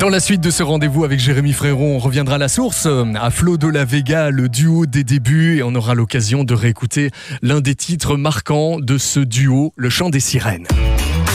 Dans la suite de ce rendez-vous avec Jérémy Frérot, on reviendra à la source, à Flo de la Vega, le duo des débuts, et on aura l'occasion de réécouter l'un des titres marquants de ce duo, Le Chant des Sirènes.